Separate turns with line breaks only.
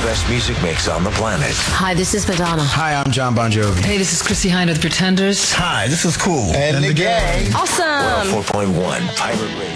best music mix on the planet.
Hi, this is Madonna.
Hi, I'm John Bon Jovi.
Hey, this is Chrissy Hynde of The Pretenders.
Hi, this is Cool.
And the gang.
Awesome.
4.1 Pirate Radio.